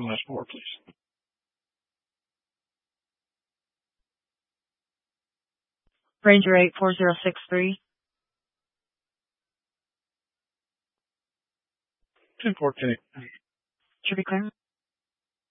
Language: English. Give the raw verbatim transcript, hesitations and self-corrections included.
the last four, please. Ranger eight four zero six three. ten four, connect. Should be clear.